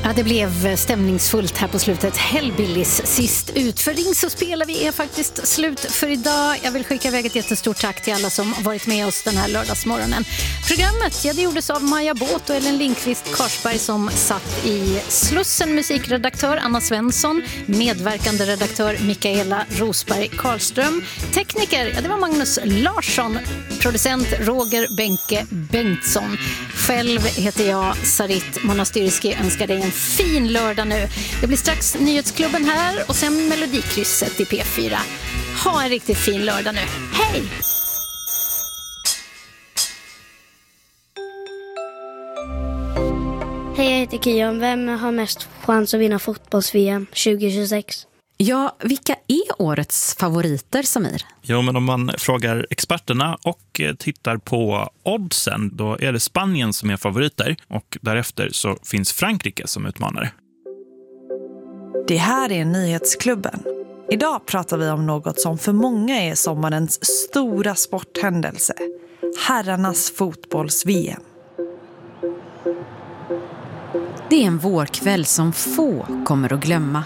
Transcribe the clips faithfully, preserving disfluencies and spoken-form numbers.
Ja, det blev stämningsfullt här på slutet. Hellbillies sist ut. För Ring så spelar vi är faktiskt slut för idag. Jag vill skicka iväg ett jättestort tack till alla som varit med oss den här lördagsmorgonen. Programmet, ja, det gjordes av Maja Båt och Ellen Lindqvist Karsberg som satt i Slussen, musikredaktör Anna Svensson, medverkande redaktör Mikaela Rosberg Karlström, tekniker, ja, det var Magnus Larsson, producent Roger Benke Bengtsson. Själv heter jag Sarit Monastyrski, önskar dig en fin lördag nu. Det blir strax Nyhetsklubben här och sen Melodikrysset i P fyra. Ha en riktigt fin lördag nu. Hej! Hej, jag heter Kian. Vem har mest chans att vinna fotbolls-V M tjugo tjugosex? Ja, vilka är årets favoriter, Samir? Jo, men om man frågar experterna och tittar på oddsen, då är det Spanien som är favoriter och därefter så finns Frankrike som utmanare. Det här är Nyhetsklubben. Idag pratar vi om något som för många är sommarens stora sporthändelse. Herrarnas fotbolls-V M. Det är en vårkväll som få kommer att glömma.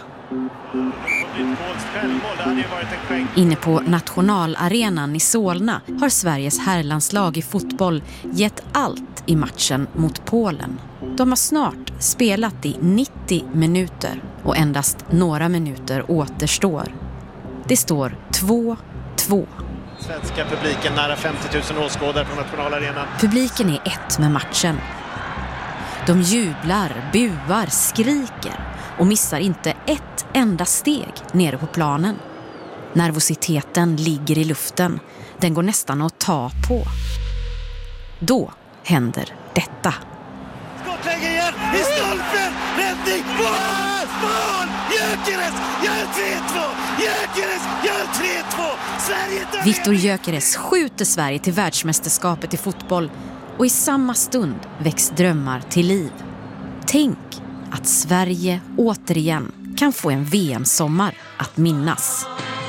Inne på nationalarenan i Solna har Sveriges herrlandslag i fotboll gett allt i matchen mot Polen. De har snart spelat i nittio minuter och endast några minuter återstår. Det står två två. Svenska publiken nära femtio tusen åskådare på nationalarenan. Publiken är ett med matchen. De jublar, buar, skriker och missar inte ett enda steg nere på planen. Nervositeten ligger i luften. Den går nästan att ta på. Då händer detta. Skottläge igen, i stolpen, räddning, mål, mål, Gyökeres, gör tre två, Gyökeres, gör tre två, Sverige... Viktor Gyökeres skjuter Sverige till världsmästerskapet i fotboll och i samma stund väcks drömmar till liv. Tänk att Sverige återigen kan få en V M-sommar att minnas.